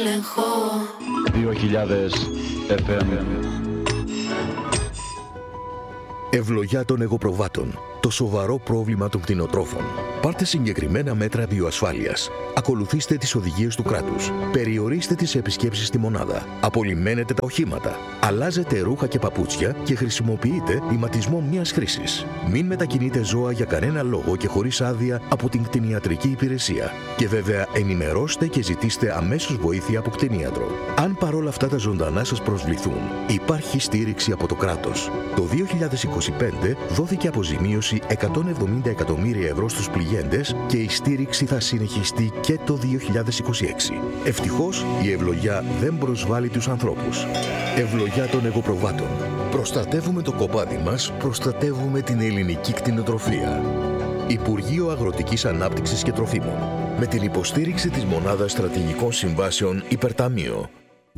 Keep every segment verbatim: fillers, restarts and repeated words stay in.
έλεγχο. δύο χιλιάδες εφ εμ. Ευλογιά των εγωπροβάτων. Το σοβαρό πρόβλημα των κτηνοτρόφων. Πάρτε συγκεκριμένα μέτρα βιοασφάλειας. Ακολουθήστε τις οδηγίες του κράτους. Περιορίστε τις επισκέψεις στη μονάδα. Απολυμμένετε τα οχήματα. Αλλάζετε ρούχα και παπούτσια και χρησιμοποιείτε ηματισμό μιας χρήσης. Μην μετακινείτε ζώα για κανένα λόγο και χωρίς άδεια από την κτηνιατρική υπηρεσία. Και βέβαια ενημερώστε και ζητήστε αμέσως βοήθεια από κτηνίατρο. Αν παρόλα αυτά τα ζωντανά σας προσβληθούν, υπάρχει στήριξη από το κράτος. Το δύο χιλιάδες είκοσι πέντε δόθηκε αποζημίωση εκατόν εβδομήντα εκατομμύρια ευρώ στους πληγέντες και η στήριξη θα συνεχιστεί και το δύο χιλιάδες είκοσι έξι. Ευτυχώς η ευλογιά δεν προσβάλλει τους ανθρώπους. Ευλογιά των εγωπροβάτων. Προστατεύουμε το κοπάδι μας, προστατεύουμε την ελληνική κτηνοτροφία. Υπουργείο Αγροτικής Ανάπτυξης και Τροφίμων. Με την υποστήριξη της Μονάδας Στρατηγικών Συμβάσεων Υπερταμείο.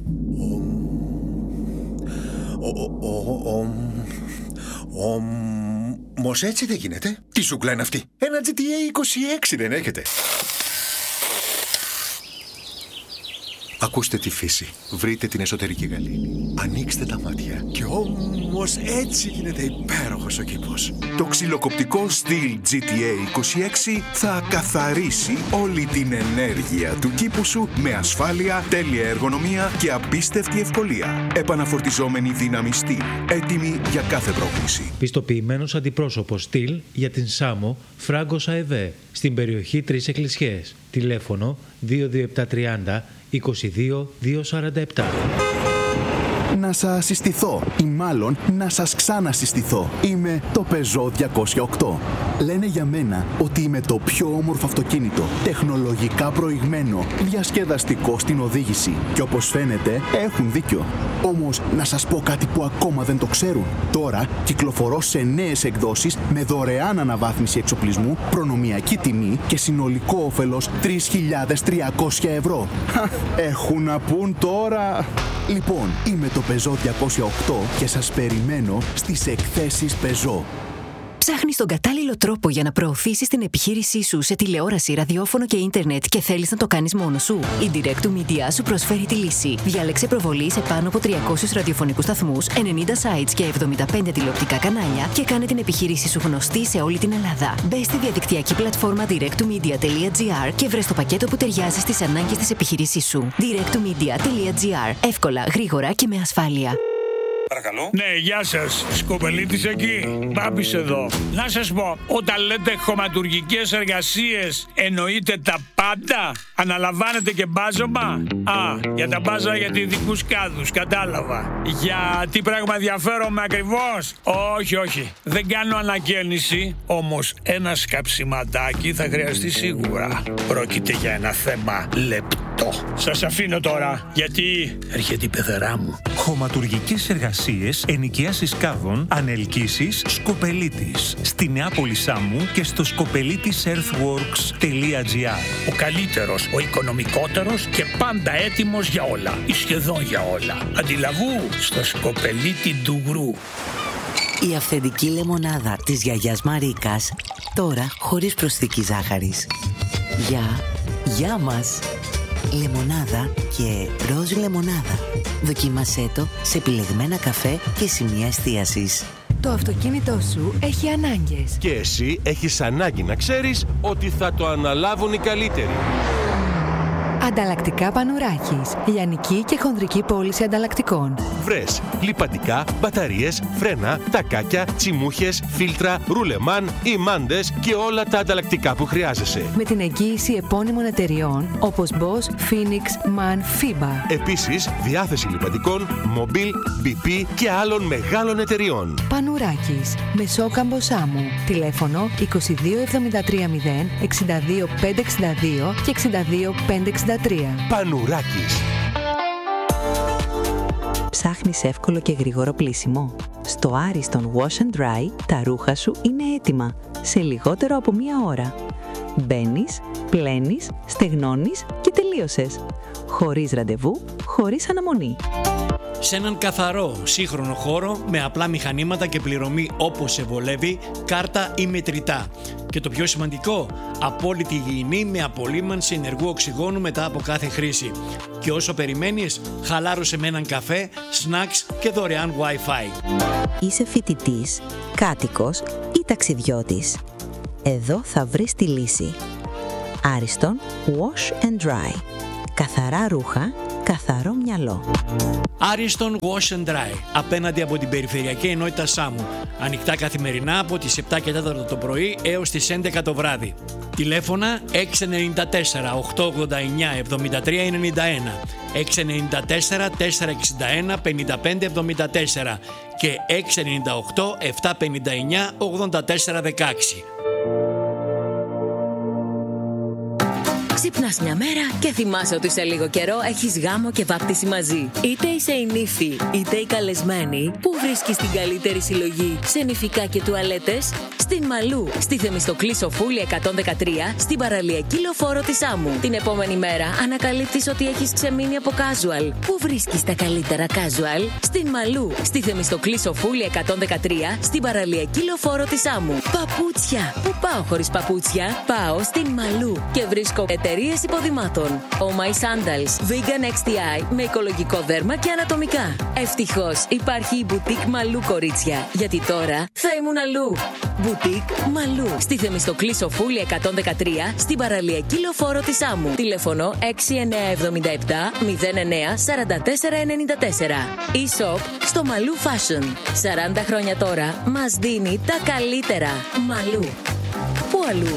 Όμως έτσι δεν γίνεται. Τι σούκλα είναι αυτή? Ένα τζι τι έι είκοσι έξι δεν έχετε? Ακούστε τη φύση. Βρείτε την εσωτερική γαλήνη. Ανοίξτε τα μάτια. Και όμως έτσι γίνεται υπέροχος ο κήπος. Το ξυλοκοπτικό Stihl τζι τι έι είκοσι έξι θα καθαρίσει όλη την ενέργεια του κήπου σου με ασφάλεια, τέλεια εργονομία και απίστευτη ευκολία. Επαναφορτιζόμενη δύναμη Stihl. Έτοιμη για κάθε πρόκληση. Πιστοποιημένος αντιπρόσωπος Stihl για την Σάμο Φράγκος ΑΕΒ στην περιοχή Τρεις Εκκλησιές. Τηλέφωνο δύο δύο επτά τριάντα είκοσι δύο διακόσια σαράντα επτά. Να σας συστηθώ ή μάλλον να σας ξανασυστηθώ. Είμαι το Peugeot διακόσια οκτώ. Λένε για μένα ότι είμαι το πιο όμορφο αυτοκίνητο, τεχνολογικά προηγμένο, διασκεδαστικό στην οδήγηση. Και όπως φαίνεται έχουν δίκιο. Όμως να σας πω κάτι που ακόμα δεν το ξέρουν. Τώρα κυκλοφορώ σε νέες εκδόσεις με δωρεάν αναβάθμιση εξοπλισμού, προνομιακή τιμή και συνολικό όφελος τρεις χιλιάδες τριακόσια ευρώ. Έχουν να πούν τώρα. Λοιπόν, είμαι το Peugeot διακόσια οκτώ και σας περιμένω στις εκθέσεις Peugeot. Ψάχνεις τον κατάλληλο τρόπο για να προωθήσεις την επιχείρησή σου σε τηλεόραση, ραδιόφωνο και ίντερνετ και θέλεις να το κάνεις μόνος σου? Η Direct to Media σου προσφέρει τη λύση. Διάλεξε προβολή σε πάνω από τριακόσιους ραδιοφωνικούς σταθμούς, ενενήντα sites και εβδομήντα πέντε τηλεοπτικά κανάλια και κάνε την επιχείρησή σου γνωστή σε όλη την Ελλάδα. Μπες στη διαδικτυακή πλατφόρμα direct to media τελεία gr και βρες το πακέτο που ταιριάζει στις ανάγκες της επιχείρησής σου. direct to media τελεία gr. Εύκολα, γρήγορα και με ασφάλεια. Παρακαλώ. Ναι, γεια σας. Σκοπελίτης εκεί. Μπάμπης εδώ. Να σας πω, όταν λέτε χωματουργικές εργασίες, εννοείτε τα πάντα? Αναλαμβάνετε και μπάζωμα? Α, για τα μπάζα για ειδικούς κάδους, κατάλαβα. Για τι πράγμα ενδιαφέρομαι ακριβώς? Όχι, όχι. Δεν κάνω ανακαίνιση, όμως ένα σκαψιματάκι θα χρειαστεί σίγουρα. Πρόκειται για ένα θέμα λεπτό. Σας αφήνω τώρα, γιατί έρχεται η πεθερά μου. Χωματουργικές εργασίες, ενοικίασης κάδων, ανελκύσεις, Σκοπελίτης. Στη Νεάπολη Σάμου και στο σκοπελίτης earthworks τελεία gr. Ο καλύτερος, ο οικονομικότερος και πάντα έτοιμος για όλα. Ή σχεδόν για όλα. Αντιλαβού στο Σκοπελίτη Ντουγρού. Η αυθεντική λεμονάδα της γιαγιάς Μαρίκας, τώρα χωρίς προσθήκη ζάχαρης. Γεια, γεια μας. Λεμονάδα και ροζ λεμονάδα. Δοκίμασέ το σε επιλεγμένα καφέ και σημεία εστίασης. Το αυτοκίνητό σου έχει ανάγκες. Και εσύ έχεις ανάγκη να ξέρεις ότι θα το αναλάβουν οι καλύτεροι. Ανταλλακτικά Πανουράκης. Λιανική και χονδρική πώληση ανταλλακτικών. Βρες λιπαντικά, μπαταρίες, φρένα, τακάκια, τσιμούχες, φίλτρα, ρουλεμάν, ημάντες και όλα τα ανταλλακτικά που χρειάζεσαι. Με την εγγύηση επώνυμων εταιριών όπως Bosch, Phoenix, MAN, FIBA. Επίσης, διάθεση λιπαντικών, Mobil, μπι πι και άλλων μεγάλων εταιριών. Πανουράκης. Μεσόκαμπο Σάμου. Τηλέφωνο είκοσι δύο εβδομήντα τρία μηδέν εξήντα δύο πεντακόσια εξήντα δύο και εξήντα δύο πεντακόσια εξήντα τρία. Πανουράκης. Ψάχνεις εύκολο και γρήγορο πλύσιμο? Στο Άριστον Wash and Dry τα ρούχα σου είναι έτοιμα σε λιγότερο από μία ώρα. Μπαίνεις, πλένεις, στεγνώνεις και τελείωσες. Χωρίς ραντεβού, χωρίς αναμονή. σε έναν καθαρό, σύγχρονο χώρο με απλά μηχανήματα και πληρωμή όπως σε βολεύει, κάρτα ή μετρητά. Και το πιο σημαντικό, απόλυτη υγιεινή με απολύμανση ενεργού οξυγόνου μετά από κάθε χρήση. Και όσο περιμένεις, χαλάρωσε με έναν καφέ, snacks και δωρεάν Wi-Fi. Είσαι φοιτητής, κάτοικος ή ταξιδιώτης? Εδώ θα βρεις τη λύση. Ariston Wash and Dry. Καθαρά ρούχα, καθαρό μυαλό. Ariston Wash and Dry, απέναντι από την Περιφερειακή Ενότητα Σάμου. Ανοιχτά καθημερινά από τις επτά και τέσσερα το πρωί έως τις έντεκα το βράδυ. Τηλέφωνα έξι εννιά τέσσερα οκτώ ογδόντα εννιά εβδομήντα τρία ενενήντα ένα, έξι εννιά τέσσερα τέσσερα εξήντα ένα πενήντα πέντε εβδομήντα τέσσερα και έξι εννιά οκτώ επτά πενήντα εννιά ογδόντα τέσσερα δεκαέξι. Ξυπνάς μια μέρα και θυμάσαι ότι σε λίγο καιρό έχεις γάμο και βάπτιση μαζί. Είτε είσαι η νύφη, είτε η καλεσμένη, που βρίσκεις την καλύτερη συλλογή σε νηφικά και τουαλέτες? Στην Μαλού, στη Θεμιστοκλή Σοφούλη εκατόν δεκατρία, στην παραλιακή λεωφόρο της Άμμου. Την επόμενη μέρα ανακαλύπτεις ότι έχεις ξεμείνει από casual. Πού βρίσκεις τα καλύτερα casual? Στην Μαλού, στη Θεμιστοκλή Σοφούλη εκατόν δεκατρία, στην παραλιακή λεωφόρο της Άμμου. Παπούτσια! Πού πάω χωρίς παπούτσια? Πάω στην Μαλού και βρίσκω εταιρείες υποδημάτων. Oh My Sandals, Vegan εξ τι άι με οικολογικό δέρμα και ανατομικά. Ευτυχώς υπάρχει η Boutique Μαλού, κορίτσια, γιατί τώρα θα ήμουν αλλού. Boutique Μαλού, στη Θεμιστοκλή Σοφούλη εκατόν δεκατρία, στην παραλιακή λεωφόρο της Άμμου. Τηλέφωνο έξι εννιά εβδομήντα επτά μηδέν εννιά σαράντα τέσσερα ενενήντα τέσσερα. E-shop στο Μαλού Fashion. σαράντα χρόνια τώρα μας δίνει τα καλύτερα. Μαλού. Πού αλλού?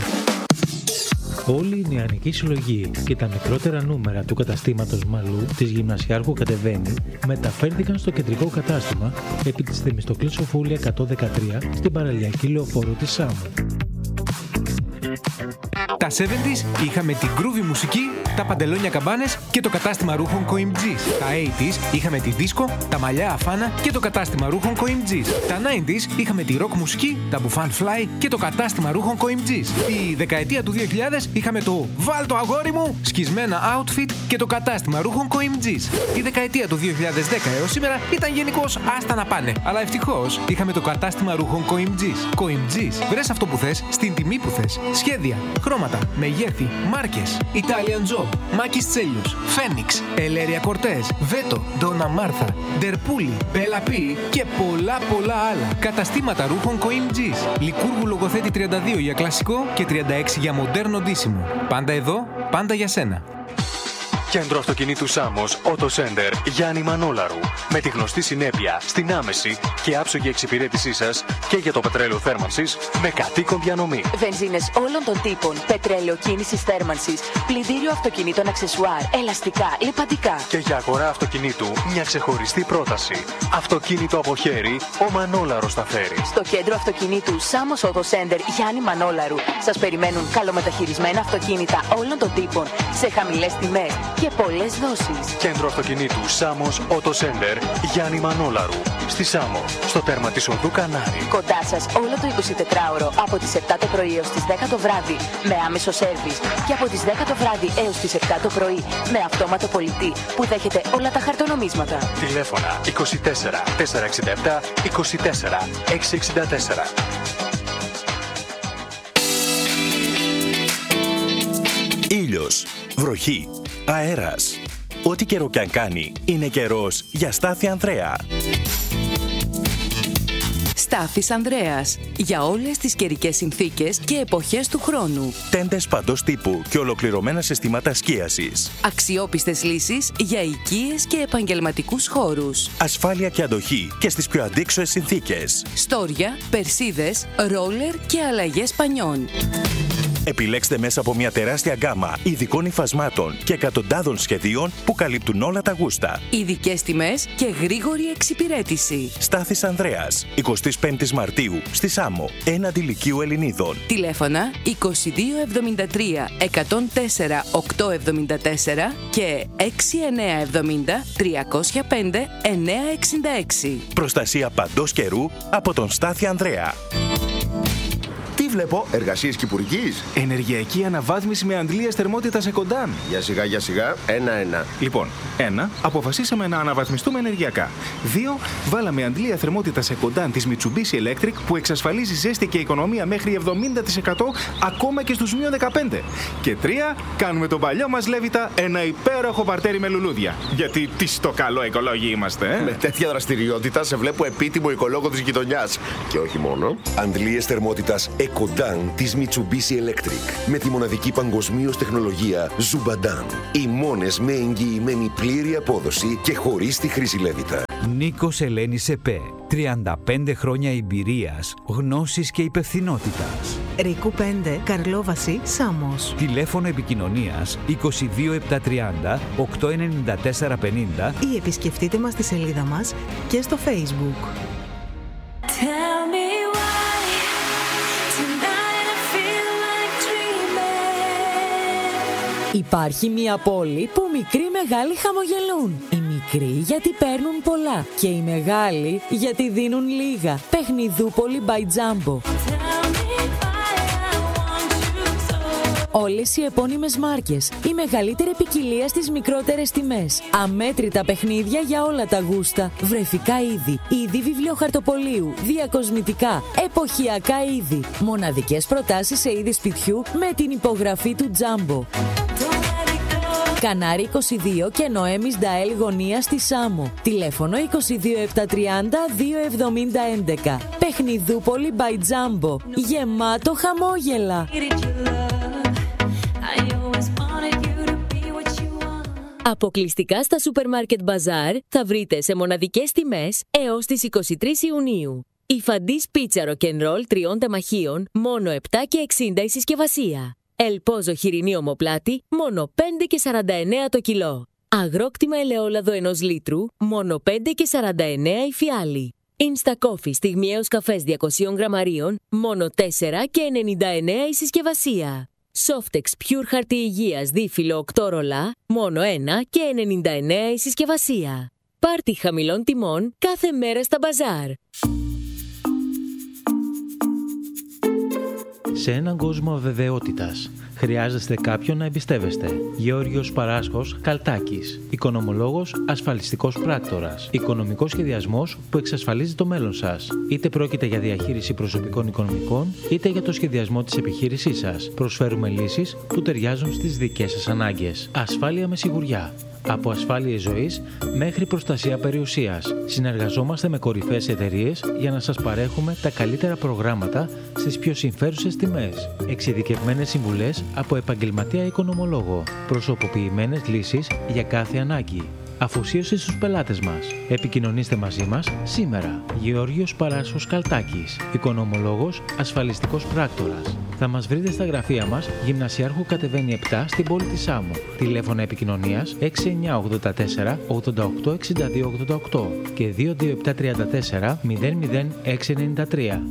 Όλη η νεανική συλλογή και τα μικρότερα νούμερα του καταστήματος Μαλού της Γυμνασιάρχου Κατεβαίνει μεταφέρθηκαν στο κεντρικό κατάστημα επί της Θεμιστοκλής Σοφούλη εκατόν δεκατρία στην παραλιακή λεωφόρο της Σάμου. Τα εβδομήντα είχαμε την groovy μουσική, τα παντελόνια καμπάνες και το κατάστημα ρούχων Coimgis. Τα ογδόντα είχαμε τη δίσκο, τα μαλλιά αφάνα και το κατάστημα ρούχων Coimgis. Τα ενενήντα είχαμε τη rock μουσική, τα μπουφάν fly και το κατάστημα ρούχων Coimgis. Τη δεκαετία του δύο χιλιάδες είχαμε το «Βάλ το αγόρι μου» σκισμένα outfit και το κατάστημα ρούχων Coimgis. Η δεκαετία του δύο χιλιάδες δέκα έως σήμερα ήταν γενικώς άστα να πάνε. Αλλά ευτυχώς είχαμε το κατάστημα ρούχων Coimgis. Coimgis, βρες αυτό που θες, στην τιμή που θες. Σχέδια, χρώματα, μεγέθη, μάρκες, Italian Job, Μάκης Τσέλιος, Φένιξ, Ελέρια Κορτές, Βέτο, Ντόνα Μάρθα, Ντερπούλη, Μπελαπή και πολλά πολλά άλλα. Καταστήματα ρούχων Coimgis. Λικούργου Λογοθέτη τριάντα δύο για κλασικό και τριάντα έξι για μοντέρνο ντύσιμο. Πάντα εδώ, πάντα για σένα. Κέντρο αυτοκινήτου Σάμος, Auto Center, Γιάννη Μανόλαρου. Με τη γνωστή συνέπεια στην άμεση και άψογη εξυπηρέτησή σας και για το πετρέλαιο θέρμανσης με κατοίκον διανομή. Βενζίνες όλων των τύπων, πετρέλαιο κίνησης θέρμανσης, πλυντήριο αυτοκινήτων αξεσουάρ, ελαστικά, λιπαντικά. Και για αγορά αυτοκινήτου μια ξεχωριστή πρόταση. Αυτοκίνητο από χέρι, ο Μανόλαρος τα φέρει. Στο κέντρο αυτοκινήτου Σάμος Auto Center, Γιάννη Μανόλαρου, σας περιμένουν καλομεταχειρισμένα αυτοκίνητα όλων των τύπων σε χαμηλές τιμές και πολλές δόσεις. Κέντρο αυτοκινήτου Σάμος Auto Center, Γιάννη Μανόλαρου. Στη Σάμο, στο τέρμα της οδού Κανάρη. Κοντά σας όλο το εικοσιτετράωρο από τις επτά το πρωί έως τις δέκα το βράδυ με άμεσο σέρβις και από τις δέκα το βράδυ έως τις επτά το πρωί με αυτόματο πολιτή που δέχεται όλα τα χαρτονομίσματα. Τηλέφωνα είκοσι τέσσερα τετρακόσια εξήντα επτά είκοσι τέσσερα εξακόσια εξήντα τέσσερα. Ήλιος, βροχή, αέρας. Ό,τι καιρό κι αν κάνει, είναι καιρός για Στάθη Ανδρέα. Στάθης Ανδρέας. Για όλες τις καιρικές συνθήκες και εποχές του χρόνου. Τέντες παντός τύπου και ολοκληρωμένα συστήματα σκίασης. Αξιόπιστες λύσεις για οικίες και επαγγελματικούς χώρους. Ασφάλεια και αντοχή και στις πιο αντίξωες συνθήκες. Στόρια, περσίδες, ρόλερ και αλλαγές πανιών. Επιλέξτε μέσα από μια τεράστια γκάμα ειδικών υφασμάτων και εκατοντάδων σχεδίων που καλύπτουν όλα τα γούστα. Ειδικές τιμές και γρήγορη εξυπηρέτηση. Στάθης Ανδρέας, εικοστή πέμπτη Μαρτίου, στη Σάμο, έναντι Λυκείου Ελληνίδων. Τηλέφωνα είκοσι δύο εβδομήντα τρία εκατόν τέσσερα οκτακόσια εβδομήντα τέσσερα και έξι εννιά εβδομήντα τριακόσια πέντε εννιακόσια εξήντα έξι. Προστασία παντός καιρού από τον Στάθη Ανδρέα. Τι βλέπω, εργασίες κυπουρικής? Ενεργειακή αναβάθμιση με αντλίας θερμότητας σε κοντάν. Για σιγά, για σιγά, ένα-ένα. Λοιπόν, Ένα, αποφασίσαμε να αναβαθμιστούμε ενεργειακά. Δύο, βάλαμε αντλία θερμότητας σε κοντάν της Mitsubishi Electric που εξασφαλίζει ζέστη και οικονομία μέχρι εβδομήντα τοις εκατό ακόμα και στους μείον δεκαπέντε. Και τρία, κάνουμε τον παλιό μας Λέβητα ένα υπέροχο παρτέρι με λουλούδια. Γιατί τι στο καλό οικολόγοι είμαστε, ε? Με τέτοια δραστηριότητα σε βλέπω επίτιμο οικολόγο της γειτονιάς. Και όχι μόνο. Αντλίες θερμότητας Ecodan της Mitsubishi Electric. Με τη μοναδική παγκοσμίως τεχνολογία Zubadan. Οι μόνες με εγγυημένη πλήρη απόδοση και χωρίς τη χρήση Λέβητα. Νίκος Ελένης ΕΠΕ. τριάντα πέντε χρόνια εμπειρίας, γνώσης και υπευθυνότητας. Ρίκου πέντε, Καρλόβαση, Σάμος. Τηλέφωνο επικοινωνίας είκοσι δύο επτακόσια τριάντα οκτακόσια ενενήντα τέσσερα πενήντα ή επισκεφτείτε μας στη σελίδα μας και στο Facebook. Tell me why tonight I feel like dreaming. Υπάρχει μια πόλη που μικροί μεγάλοι χαμογελούν. Οι μικροί γιατί παίρνουν πολλά και οι μεγάλοι γιατί δίνουν λίγα. Παιχνιδούπολη by Jumbo. Όλες οι επώνυμες μάρκες, η μεγαλύτερη ποικιλία στις μικρότερες τιμές. Αμέτρητα παιχνίδια για όλα τα γούστα. Βρεφικά είδη, είδη βιβλιοχαρτοπολίου, διακοσμητικά, εποχιακά είδη. Μοναδικές προτάσεις σε είδη σπιτιού με την υπογραφή του Jumbo. Κανάρι είκοσι δύο και Νοέμις Νταέλ γωνία στη Σάμο. Τηλέφωνο είκοσι δύο επτακόσια τριάντα δύο εβδομήντα έντεκα. Παιχνιδούπολη by Jumbo. Γεμάτο χαμόγελα. Αποκλειστικά στα Supermarket Bazaar θα βρείτε σε μοναδικές τιμές έως τις είκοσι τρεις Ιουνίου. Η Φαντής πίτσα ροκενρόλ τριών τεμαχίων, μόνο επτά και εξήντα η συσκευασία. Ελπόζο χοιρινή ομοπλάτη, μόνο πέντε και σαράντα εννέα το κιλό. Αγρόκτημα ελαιόλαδο ενός λίτρου, μόνο πέντε και σαράντα εννέα η φιάλη. Insta Coffee στιγμιαίος καφές διακόσια γραμμαρίων, μόνο τέσσερα και ενενήντα εννέα η συσκευασία. Softex Pure χαρτί υγείας δίφυλλο οκτώ ρολά, μόνο ένα και ενενήντα εννέα η συσκευασία. Πάρτι χαμηλών τιμών κάθε μέρα στα μπαζάρ. Σε έναν κόσμο αβεβαιότητας, χρειάζεστε κάποιον να εμπιστεύεστε. Γεώργιος Παράσχος Καλτάκης. Οικονομολόγος, ασφαλιστικός πράκτορας. Οικονομικός σχεδιασμός που εξασφαλίζει το μέλλον σας. Είτε πρόκειται για διαχείριση προσωπικών οικονομικών, είτε για το σχεδιασμό της επιχείρησής σας. Προσφέρουμε λύσεις που ταιριάζουν στις δικές σας ανάγκες. Ασφάλεια με σιγουριά. Από ασφάλειες ζωής μέχρι προστασία περιουσίας. Συνεργαζόμαστε με κορυφαίες εταιρείες για να σας παρέχουμε τα καλύτερα προγράμματα στις πιο συμφέρουσες τιμές. Εξειδικευμένες συμβουλές από επαγγελματία οικονομολόγο. Προσωποποιημένες λύσεις για κάθε ανάγκη. Αφοσίωση στους πελάτες μας. Επικοινωνήστε μαζί μας σήμερα. Γεώργιος Παράσχος Καλτάκης. Οικονομολόγος, ασφαλιστικός πράκτορας. Θα μας βρείτε στα γραφεία μας, Γυμνασιάρχου κατεβαίνει επτά στην πόλη της Σάμου. Τηλέφωνα επικοινωνίας έξι εννιά ογδόντα τέσσερα ογδόντα οκτώ εξήντα δύο ογδόντα οκτώ και δύο δύο επτά τρία τέσσερα μηδέν μηδέν έξι εννιά τρία.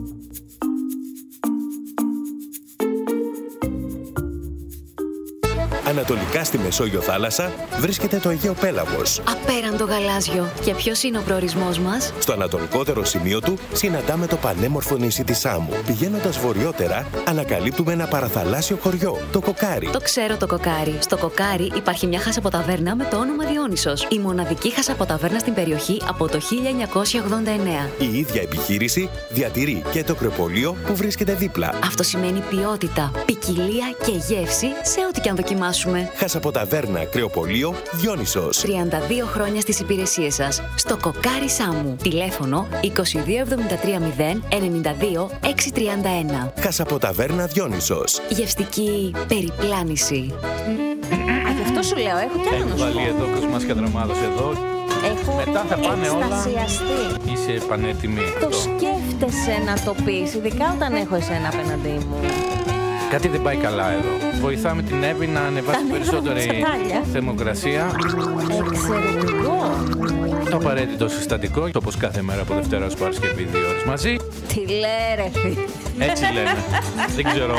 Ανατολικά στη Μεσόγειο θάλασσα βρίσκεται το Αιγαίο Πέλαγος. Απέραντο γαλάζιο. Και ποιος είναι ο προορισμός μας? Στο ανατολικότερο σημείο του συναντάμε το πανέμορφο νησί της Σάμου. Πηγαίνοντας βορειότερα, ανακαλύπτουμε ένα παραθαλάσσιο χωριό, το Κοκάρι. Το ξέρω το Κοκάρι. Στο Κοκάρι υπάρχει μια χασαποταβέρνα με το όνομα Διόνυσος. Η μοναδική χασαποταβέρνα στην περιοχή από το χίλια εννιακόσια ογδόντα εννέα. Η ίδια επιχείρηση διατηρεί και το κρεοπολείο που βρίσκεται δίπλα. Αυτό σημαίνει ποιότητα, ποικιλία και γεύση σε ό,τι και αν δοκιμάσουμε. Χασαποταβέρνα κρεοπολείο Διόνυσος. τριάντα δύο χρόνια στις υπηρεσίες σας. Στο Κοκάρι Σάμου. Τηλέφωνο είκοσι δύο εβδομήντα τρία μηδέν ενενήντα δύο έξι τριάντα ένα. Χασαποταβέρνα Διόνυσος. Γευστική περιπλάνηση. Α, γι' αυτό σου λέω, έχω κι άλλο να σου πω. Έχω βάλει εδώ Κοσμάς Κατραμάδος εδώ. Έχω Μετά θα πάνε εκστασιαστεί. όλα. Είσαι πανέτοιμη. Το σκέφτεσαι να το πεις, ειδικά όταν έχω εσένα απέναντί μου. Κάτι δεν πάει καλά εδώ. Βοηθάμε την Εύη να ανεβάσει περισσότερη θερμοκρασία. Εξαιρετικό. Το απαραίτητο συστατικό, όπως κάθε μέρα από Δευτέρα ως Παρασκευή, δύο ώρες μαζί. Τι λέει ρε φίλε. Έτσι λένε. Δεν ξέρω.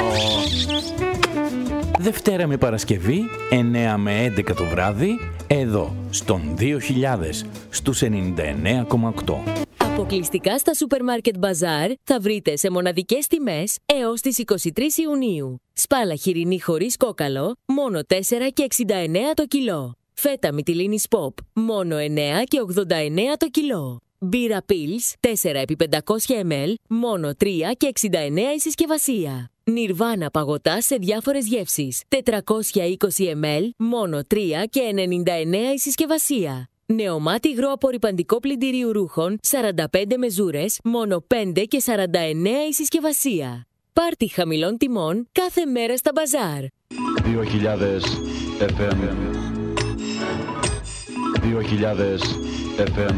Δευτέρα με Παρασκευή, εννέα με έντεκα το βράδυ, εδώ, στον δύο χιλιάδες, στους ενενήντα εννέα κόμμα οκτώ. Αποκλειστικά στα Supermarket Bazaar θα βρείτε σε μοναδικές τιμές έως τις είκοσι τρεις Ιουνίου. Σπάλα χοιρινή χωρίς κόκαλο, μόνο τέσσερα και εξήντα εννέα το κιλό. Φέτα μυτιλίνης Pop, μόνο εννέα και ογδόντα εννέα το κιλό. Μπύρα Pils, τέσσερα επί πεντακόσια μιλιλίτρα, μόνο τρία και εξήντα εννέα η συσκευασία. Νιρβάνα παγωτά σε διάφορες γεύσεις, τετρακόσια είκοσι μιλιλίτρα, μόνο τρία και ενενήντα εννέα η συσκευασία. Νεομάτι υγρό απορρυπαντικό πλυντηρίου ρούχων, σαράντα πέντε μεζούρες, μόνο πέντε και σαράντα εννέα η συσκευασία. Πάρτι χαμηλών τιμών κάθε μέρα στα μπαζάρ. δύο χιλιάδες εφ εμ δύο χιλιάδες εφ εμ.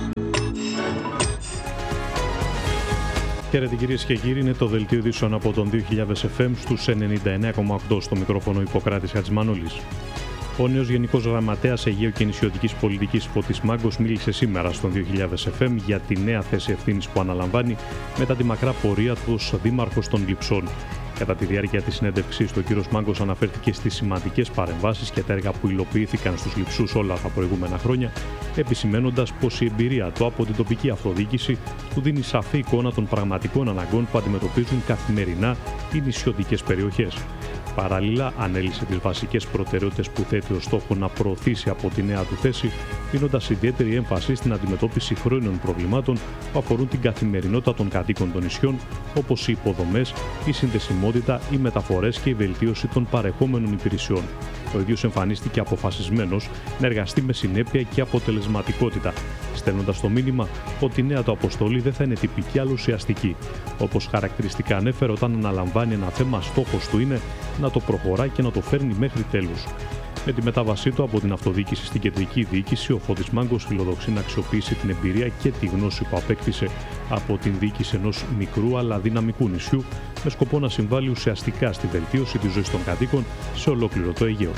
Χαίρετε κυρίες και κύριοι, είναι το δελτίο ειδήσεων από τον δύο χιλιάδες εφ εμ στους ενενήντα εννέα κόμμα οκτώ, στο μικρόφωνο Ιπποκράτης Χατζημανόλης. Ο νέος Γενικός Γραμματέας Αιγαίου και Νησιωτικής Πολιτικής Φώτης Μάγκος μίλησε σήμερα στον δύο χιλιάδες εφ εμ για τη νέα θέση ευθύνης που αναλαμβάνει μετά τη μακρά πορεία του ως δήμαρχος των Λειψών. Κατά τη διάρκεια της συνέντευξης, ο κ. Μάγκος αναφέρθηκε στις σημαντικές παρεμβάσεις και τα έργα που υλοποιήθηκαν στους Λειψούς όλα τα προηγούμενα χρόνια, επισημαίνοντας πως η εμπειρία του από την τοπική αυτοδιοίκηση του δίνει σαφή εικόνα των πραγματικών αναγκών που αντιμετωπίζουν καθημερινά οι νησιωτικές περιοχές. Παράλληλα, ανέλησε τις βασικές προτεραιότητες που θέτει ως στόχο να προωθήσει από τη νέα του θέση, δίνοντας ιδιαίτερη έμφαση στην αντιμετώπιση χρόνιων προβλημάτων που αφορούν την καθημερινότητα των κατοίκων των νησιών, όπως οι υποδομές, η συνδεσιμότητα, οι μεταφορές και η βελτίωση των παρεχόμενων υπηρεσιών. Ο ίδιος εμφανίστηκε αποφασισμένος να εργαστεί με συνέπεια και αποτελεσματικότητα, στέλνοντας το μήνυμα ότι η νέα του αποστολή δεν θα είναι τυπική αλλά ουσιαστική. Όπως χαρακτηριστικά ανέφερε, όταν αναλαμβάνει ένα θέμα, στόχος του είναι να το προχωράει και να το φέρνει μέχρι τέλους. Με τη μετάβασή του από την αυτοδιοίκηση στην κεντρική διοίκηση, ο Φώτης Μάγκος φιλοδοξεί να αξιοποιήσει την εμπειρία και τη γνώση που απέκτησε από την διοίκηση ενός μικρού αλλά δυναμικού νησιού, με σκοπό να συμβάλλει ουσιαστικά στη βελτίωση της ζωής των κατοίκων σε ολόκληρο το Αιγαίο.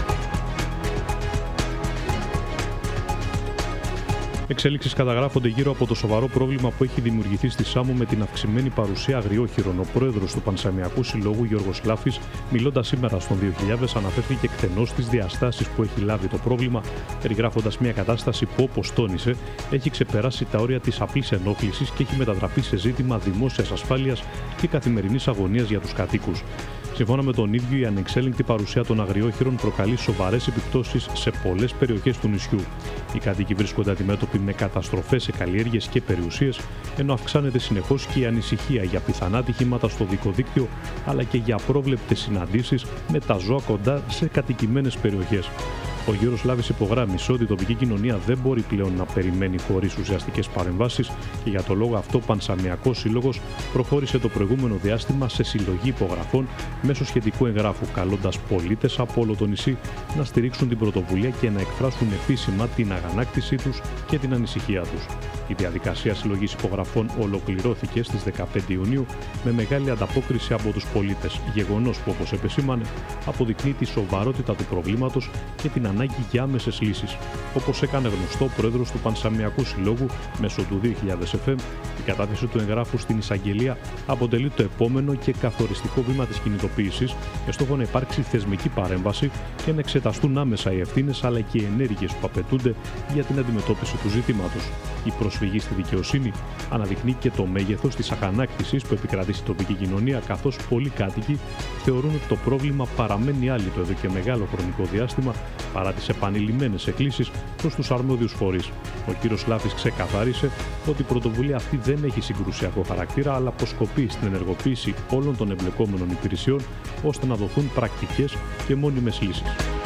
Εξέλιξεις καταγράφονται γύρω από το σοβαρό πρόβλημα που έχει δημιουργηθεί στη Σάμο με την αυξημένη παρουσία αγριόχειρων. Ο πρόεδρος του Πανσαμιακού Συλλόγου, Γιώργος Λάφης, μιλώντας σήμερα στον δύο χιλιάδες, αναφέρθηκε εκτενώς στις διαστάσεις που έχει λάβει το πρόβλημα, περιγράφοντας μια κατάσταση που, όπως τόνισε, έχει ξεπεράσει τα όρια της απλής ενόχλησης και έχει μετατραπεί σε ζήτημα δημόσιας ασφάλειας και καθημερινής αγωνίας για τους κατοίκους. Σύμφωνα με τον ίδιο, η ανεξέλεγκτη παρουσία των αγριόχειρων προκαλεί σοβαρές επιπτώσεις σε πολλές περιοχές του νησιού. Οι κάτοικοι βρίσκονται αντιμέτωποι με καταστροφές σε καλλιέργειες και περιουσίες, ενώ αυξάνεται συνεχώς και η ανησυχία για πιθανά ατυχήματα στο δικοδίκτυο, αλλά και για απρόβλεπτες συναντήσεις με τα ζώα κοντά σε κατοικημένες περιοχές. Ο Γιώργος Λάβης υπογράμμισε ότι η τοπική κοινωνία δεν μπορεί πλέον να περιμένει χωρίς ουσιαστικές παρεμβάσεις και για το λόγο αυτό ο Πανσαμιακός Σύλλογος προχώρησε το προηγούμενο διάστημα σε συλλογή υπογραφών μέσω σχετικού εγγράφου, καλώντας πολίτες από όλο το νησί να στηρίξουν την πρωτοβουλία και να εκφράσουν επίσημα την αγανάκτησή τους και την ανησυχία τους. Η διαδικασία συλλογής υπογραφών ολοκληρώθηκε στις δεκαπέντε Ιουνίου με μεγάλη ανταπόκριση από τους πολίτες, γεγονός που, όπως επεσήμανε, αποδεικνύει τη σοβαρότητα του προβλήματος και την ανάγκη για άμεσες λύσεις. Όπως έκανε γνωστό ο πρόεδρος του Πανσαμιακού Συλλόγου μέσω του δύο χιλιάδες εφ εμ, η κατάθεση του εγγράφου στην εισαγγελία αποτελεί το επόμενο και καθοριστικό βήμα της κινητοποίησης, με στόχο να υπάρξει θεσμική παρέμβαση και να εξεταστούν άμεσα οι ευθύνες αλλά και οι ενέργειες που απαιτούνται για την αντιμετώπιση του ζητήματος. Η προσφυγή στη δικαιοσύνη αναδεικνύει και το μέγεθος της αγανάκτησης που επικρατεί στην τοπική κοινωνία, καθώς πολλοί κάτοικοι θεωρούν ότι το πρόβλημα παραμένει άλυτο εδώ και μεγάλο χρονικό διάστημα, παρά τις επανειλημμένες εκκλήσεις προς τους αρμόδιους φορείς. Ο κ. Λάφης ξεκαθάρισε ότι η πρωτοβουλία αυτή δεν έχει συγκρουσιακό χαρακτήρα, αλλά αποσκοπεί στην ενεργοποίηση όλων των εμπλεκόμενων υπηρεσιών, ώστε να δοθούν πρακτικές και μόνιμες λύσεις.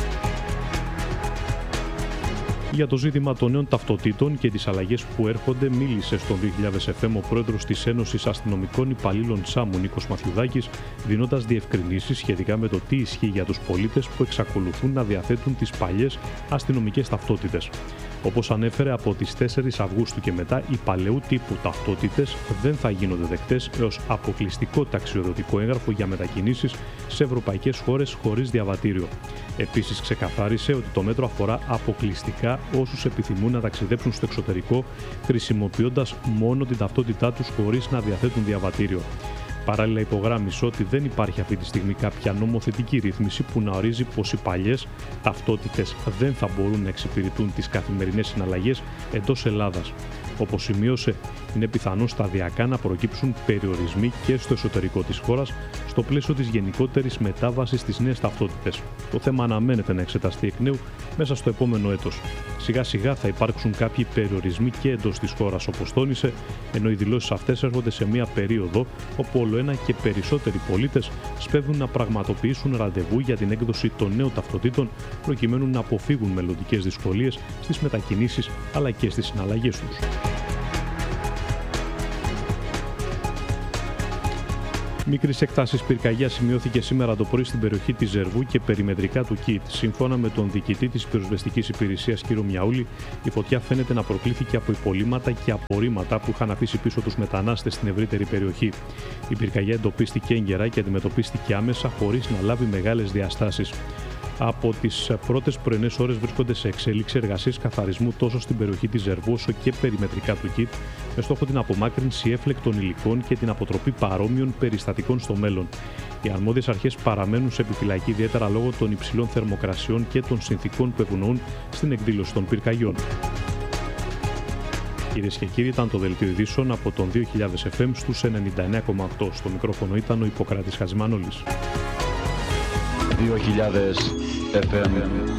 Για το ζήτημα των νέων ταυτοτήτων και τις αλλαγές που έρχονται, μίλησε στον δύο χιλιάδες εφ εμ ο πρόεδρος της Ένωσης Αστυνομικών Υπαλλήλων Σάμου, Νίκος Μαθιουδάκης, δίνοντας διευκρινήσεις σχετικά με το τι ισχύει για τους πολίτες που εξακολουθούν να διαθέτουν τις παλιές αστυνομικές ταυτότητες. Όπως ανέφερε, από τις τέσσερις Αυγούστου και μετά, οι παλαιού τύπου ταυτότητες δεν θα γίνονται δεκτές έως αποκλειστικό ταξιοδοτικό έγγραφο για μετακινήσεις σε ευρωπαϊκές χώρες χωρίς διαβατήριο. Επίσης, ξεκαθάρισε ότι το μέτρο αφορά αποκλειστικά όσους επιθυμούν να ταξιδέψουν στο εξωτερικό, χρησιμοποιώντας μόνο την ταυτότητά τους χωρίς να διαθέτουν διαβατήριο. Παράλληλα, υπογράμμισε ότι δεν υπάρχει αυτή τη στιγμή κάποια νομοθετική ρύθμιση που να ορίζει πως οι παλιές ταυτότητες δεν θα μπορούν να εξυπηρετούν τις καθημερινές συναλλαγές εντός Ελλάδας. Όπως σημείωσε, είναι πιθανό σταδιακά να προκύψουν περιορισμοί και στο εσωτερικό της χώρας στο πλαίσιο της γενικότερης μετάβασης στις νέες ταυτότητες. Το θέμα αναμένεται να εξεταστεί εκ νέου μέσα στο επόμενο έτος. Σιγά σιγά θα υπάρξουν κάποιοι περιορισμοί και εντός της χώρας, όπως τόνισε, ενώ οι δηλώσεις αυτές έρχονται σε μια περίοδο όπου όλο ένα και περισσότεροι πολίτες σπέβδουν να πραγματοποιήσουν ραντεβού για την έκδοση των νέων ταυτοτήτων προκειμένου να αποφύγουν μελλοντικές δυσκολίες στις μετακινήσεις αλλά και στις συναλλαγές τους. Μικρής έκτασης πυρκαγιά σημειώθηκε σήμερα το πρωί στην περιοχή της Ζερβού και περιμετρικά του ΚΙΤ. Σύμφωνα με τον διοικητή της πυροσβεστικής υπηρεσίας κ. Μιαούλη, η φωτιά φαίνεται να προκλήθηκε από υπολείμματα και απορρίμματα που είχαν αφήσει πίσω τους μετανάστες στην ευρύτερη περιοχή. Η πυρκαγιά εντοπίστηκε έγκαιρα και αντιμετωπίστηκε άμεσα χωρίς να λάβει μεγάλες διαστάσεις. Από τις πρώτες πρωινές ώρες βρίσκονται σε εξέλιξη εργασίες καθαρισμού τόσο στην περιοχή της Ζερβού όσο και περιμετρικά του ΚΙΤ, με στόχο την απομάκρυνση έφλεκτων υλικών και την αποτροπή παρόμοιων περιστατικών στο μέλλον. Οι αρμόδιες αρχές παραμένουν σε επιφυλακή, ιδιαίτερα λόγω των υψηλών θερμοκρασιών και των συνθήκων που ευνοούν στην εκδήλωση των πυρκαγιών. Κυρίες και κύριοι, ήταν το δελτίο ειδήσεων από τον δύο χιλιάδες εφ εμ στους ενενήντα εννέα κόμμα οκτώ. Στο μικρόφωνο ήταν ο Ιπποκράτης Χατζημανόλης. δύο χιλιάδες εφ εμ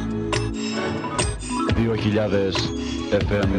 δύο χιλιάδες εφ εμ.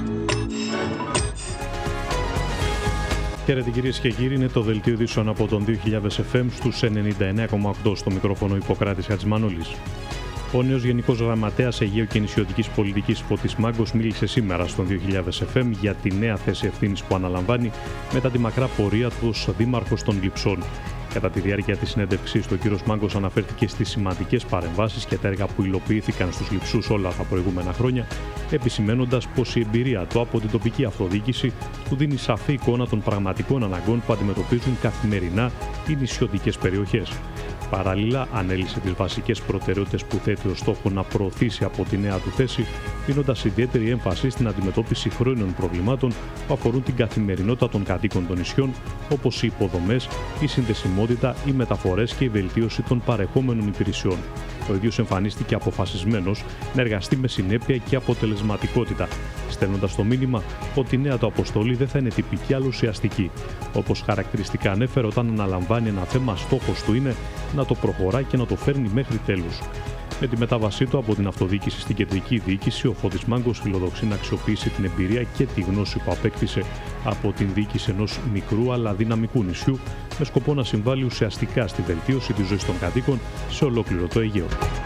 Χαίρετε κυρίες και κύριοι, είναι το δελτίο ειδήσεων από τον δύο χιλιάδες εφ εμ στους ενενήντα εννέα κόμμα οκτώ. Στο μικρόφωνο Ιπποκράτης Χατζημανόλης. Ο νέος Γενικός Γραμματέας Αιγαίου και Νησιωτικής Πολιτικής Φώτης Μάγκος μίλησε σήμερα στον δύο χιλιάδες εφ εμ για τη νέα θέση ευθύνης που αναλαμβάνει μετά τη μακρά πορεία του ως Δήμαρχος των Λειψών. Κατά τη διάρκεια της συνέντευξης του, ο κ. Μάγκος αναφέρθηκε στις σημαντικές παρεμβάσεις και τα έργα που υλοποιήθηκαν στους Λειψούς όλα τα προηγούμενα χρόνια, επισημαίνοντας πως η εμπειρία του από την τοπική αυτοδιοίκηση του δίνει σαφή εικόνα των πραγματικών αναγκών που αντιμετωπίζουν καθημερινά οι νησιωτικές περιοχές. Παράλληλα, ανέλησε τις βασικές προτεραιότητες που θέτει ως στόχο να προωθήσει από τη νέα του θέση, δίνοντας ιδιαίτερη έμφαση στην αντιμετώπιση χρόνιων προβλημάτων που αφορούν την καθημερινότητα των κατοίκων των νησιών, όπως οι υποδομές, η συνδεσιμότητα, οι μεταφορές και η βελτίωση των παρεχόμενων υπηρεσιών. Ο ίδιος εμφανίστηκε αποφασισμένος να εργαστεί με συνέπεια και αποτελεσματικότητα, στέλνοντας το μήνυμα ότι η νέα του αποστολή δεν θα είναι τυπική αλλά ουσιαστική. Όπως χαρακτηριστικά ανέφερε, όταν αναλαμβάνει ένα θέμα, στόχος του είναι να το προχωρά και να το φέρνει μέχρι τέλους. Με τη μετάβασή του από την αυτοδιοίκηση στην κεντρική διοίκηση, ο Φώτης Μάγκος φιλοδοξεί να αξιοποιήσει την εμπειρία και τη γνώση που απέκτησε από την διοίκηση ενός μικρού αλλά δυναμικού νησιού, με σκοπό να συμβάλλει ουσιαστικά στη βελτίωση της ζωής των κατοίκων σε ολόκληρο το Αιγαίο.